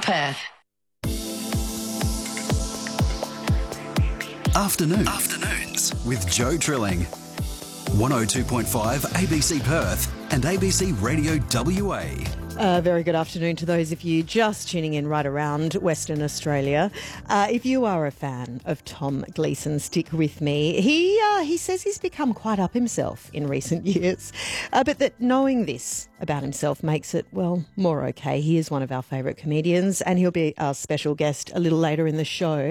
Perth. Afternoons with Joe Trilling. 102.5 ABC Perth and ABC Radio WA. Very good afternoon to those of you just tuning in right around Western Australia. If you are a fan of Tom Gleeson, stick with me. He says he's become quite up himself in recent years, but that knowing this about himself makes it, well, more okay. He is one of our favourite comedians and he'll be our special guest a little later in the show.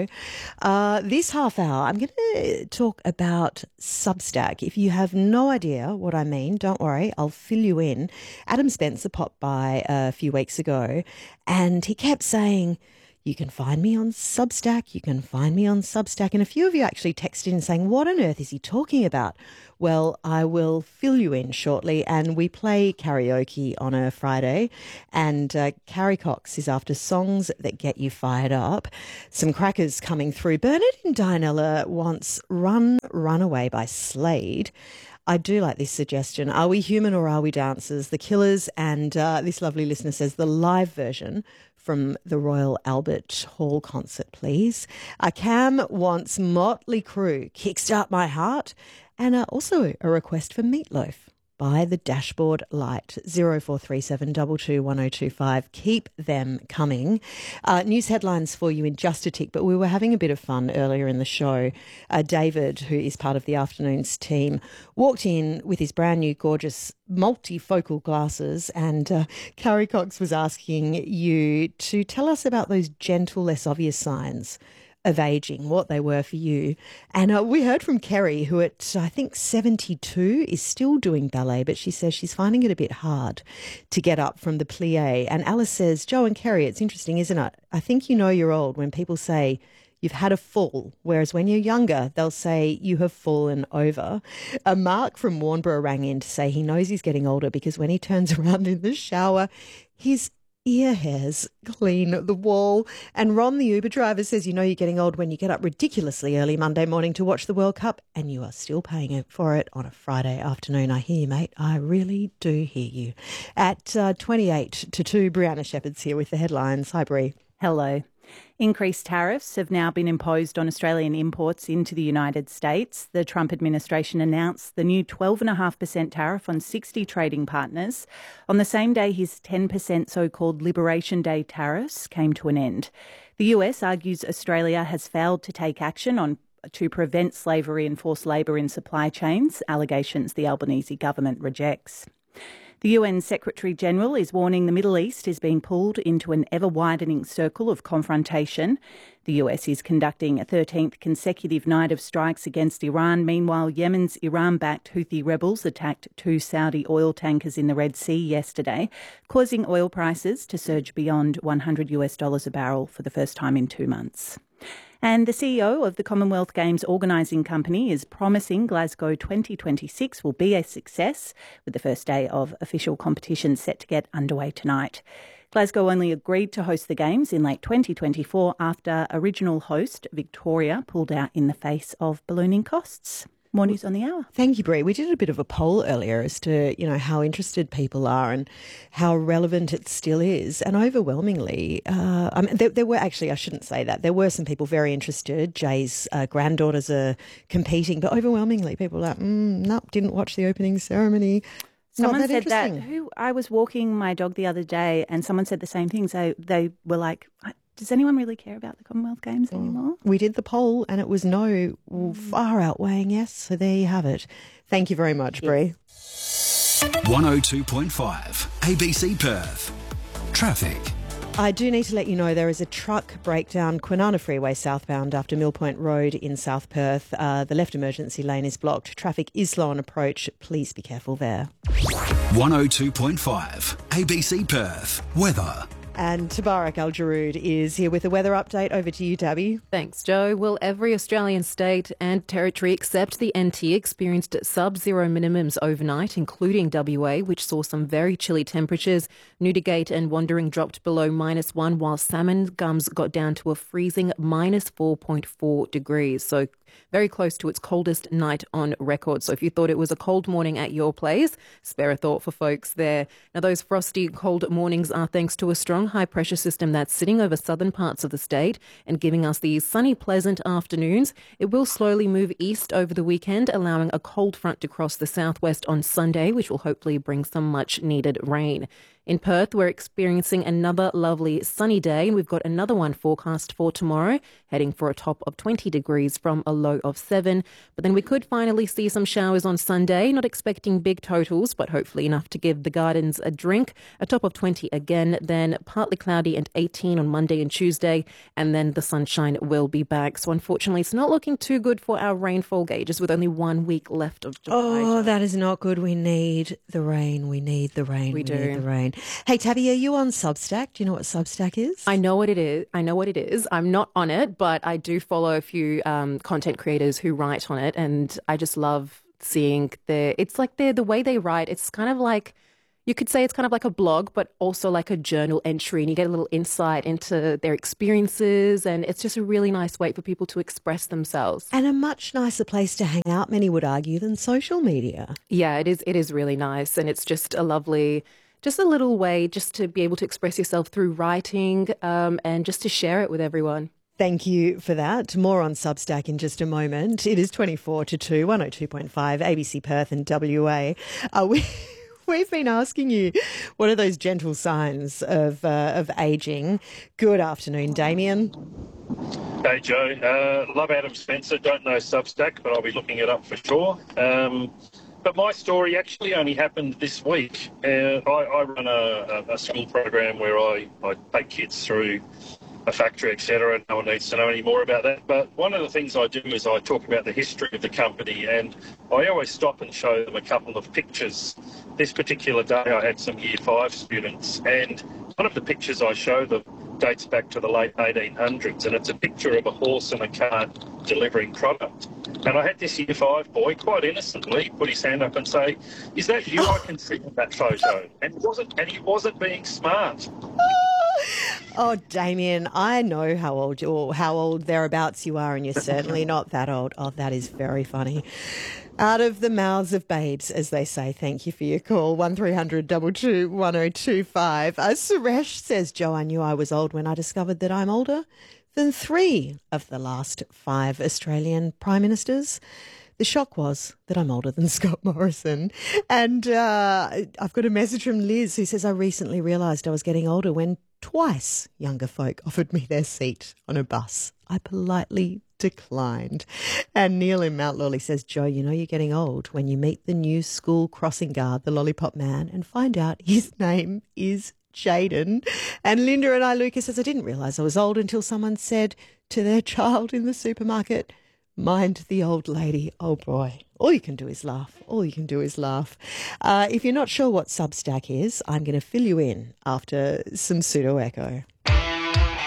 This half hour, I'm going to talk about Substack. If you have no idea what I mean, don't worry, I'll fill you in. Adam Spencer popped by a few weeks ago and he kept saying, you can find me on Substack, you can find me on Substack. And a few of you actually texted in saying, what on earth is he talking about? Well, I will fill you in shortly. And we play karaoke on a Friday. And Carrie Cox is after songs that get you fired up. Some crackers coming through. Bernadine Dianella wants Run, Runaway by Slade. I do like this suggestion. Are we human or are we dancers? The Killers, and this lovely listener says the live version from the Royal Albert Hall concert, please. Cam wants Motley Crue, Kickstart My Heart, and also a request for Meatloaf by the Dashboard Light. 0437 22 1025. Keep them coming. News headlines for you in just a tick, but we were having a bit of fun earlier in the show. David, who is part of the afternoon's team, walked in with his brand new gorgeous multifocal glasses, and Carrie Cox was asking you to tell us about those gentle, less obvious signs of ageing, what they were for you. And we heard from Kerry, who at, I think, 72 is still doing ballet, but she says she's finding it a bit hard to get up from the plie. And Alice says, Joe and Kerry, it's interesting, isn't it? I think you know you're old when people say you've had a fall, whereas when you're younger, they'll say you have fallen over. Mark from Warnbro rang in to say he knows he's getting older because when he turns around in the shower, his ear hairs clean the wall. And Ron, the Uber driver, says you know you're getting old when you get up ridiculously early Monday morning to watch the World Cup and you are still paying for it on a Friday afternoon. I hear you, mate. I really do hear you. At 28 to 2, Brianna Shepherd's here with the headlines. Hi, Bri. Hello. Increased tariffs have now been imposed on Australian imports into the United States. The Trump administration announced the new 12.5% tariff on 60 trading partners on the same day his 10% so-called Liberation Day tariffs came to an end. The US argues Australia has failed to take action to prevent slavery and forced labour in supply chains, allegations the Albanese government rejects. The UN Secretary-General is warning the Middle East is being pulled into an ever-widening circle of confrontation. The US is conducting a 13th consecutive night of strikes against Iran. Meanwhile, Yemen's Iran-backed Houthi rebels attacked 2 Saudi oil tankers in the Red Sea yesterday, causing oil prices to surge beyond $100 a barrel for the first time in 2 months. And the CEO of the Commonwealth Games organising company is promising Glasgow 2026 will be a success, with the first day of official competition set to get underway tonight. Glasgow only agreed to host the Games in late 2024 after original host Victoria pulled out in the face of ballooning costs. More news on the hour. Thank you, Bri. We did a bit of a poll earlier as to, how interested people are and how relevant it still is. And overwhelmingly, there were actually, I shouldn't say that, there were some people very interested. Jay's granddaughters are competing, but overwhelmingly people are like, nope, didn't watch the opening ceremony. Someone said that. I was walking my dog the other day and someone said the same thing. So they were like, does anyone really care about the Commonwealth Games anymore? We did the poll and it was no, far outweighing yes. So there you have it. Thank you very much, Bri. 102.5 ABC Perth. Traffic. I do need to let you know there is a truck breakdown Kwinana Freeway southbound after Mill Point Road in South Perth. The left emergency lane is blocked. Traffic is slow on approach. Please be careful there. 102.5 ABC Perth. Weather. And Tabarak Al-Jarood is here with a weather update. Over to you, Tabby. Thanks, Joe. Well, every Australian state and territory except the NT experienced sub-zero minimums overnight, including WA, which saw some very chilly temperatures. Newdigate and Wandering dropped below -1, while Salmon Gums got down to a freezing -4.4 degrees. So very close to its coldest night on record. So if you thought it was a cold morning at your place, spare a thought for folks there. Now, those frosty, cold mornings are thanks to a strong high-pressure system that's sitting over southern parts of the state and giving us these sunny, pleasant afternoons. It will slowly move east over the weekend, allowing a cold front to cross the southwest on Sunday, which will hopefully bring some much-needed rain. In Perth, we're experiencing another lovely sunny day, and we've got another one forecast for tomorrow, heading for a top of 20 degrees from a low of 7. But then we could finally see some showers on Sunday, not expecting big totals, but hopefully enough to give the gardens a drink. A top of 20 again, then partly cloudy and 18 on Monday and Tuesday, and then the sunshine will be back. So unfortunately, it's not looking too good for our rainfall gauges with only 1 week left of July. Oh, that is not good. We need the rain. We need the rain. We do. Need the rain. Hey, Tabby, are you on Substack? Do you know what Substack is? I know what it is. I'm not on it, but I do follow a few content creators who write on it, and I just love seeing the way they write. It's kind of like, you could say it's kind of like a blog, but also like a journal entry, and you get a little insight into their experiences, and it's just a really nice way for people to express themselves. And a much nicer place to hang out, many would argue, than social media. Yeah, it is. It is really nice, and it's just a little way just to be able to express yourself through writing and just to share it with everyone. Thank you for that. More on Substack in just a moment. It is 24 to 2, 102.5, ABC Perth and WA. We've been asking you, what are those gentle signs of ageing? Good afternoon, Damien. Hey, Joe. Love Adam Spencer. Don't know Substack, but I'll be looking it up for sure. But my story actually only happened this week. I run a school program where I take kids through a factory, etc., and no one needs to know any more about that. But one of the things I do is I talk about the history of the company, and I always stop and show them a couple of pictures. This particular day I had some Year 5 students, and one of the pictures I show them dates back to the late 1800s, and it's a picture of a horse and a cart delivering product. And I had this Year 5 boy, quite innocently, put his hand up and say, "Is that you I can see in that photo?" And he wasn't being smart. Oh, Damien, I know how old thereabouts you are, and you're certainly not that old. Oh, that is very funny. Out of the mouths of babes, as they say. Thank you for your call. 1300 22 1025. Suresh says, Joe, I knew I was old when I discovered that I'm older than 3 of the last 5 Australian Prime Ministers. The shock was that I'm older than Scott Morrison. And I've got a message from Liz who says, I recently realised I was getting older when twice younger folk offered me their seat on a bus. I politely declined. And Neil in Mount Lawley says, Joe, you know you're getting old when you meet the new school crossing guard, the lollipop man, and find out his name is Jaden. And Linda and Lucas says, I didn't realise I was old until someone said to their child in the supermarket, mind the old lady. Oh, boy. All you can do is laugh. If you're not sure what Substack is, I'm going to fill you in after some pseudo echo.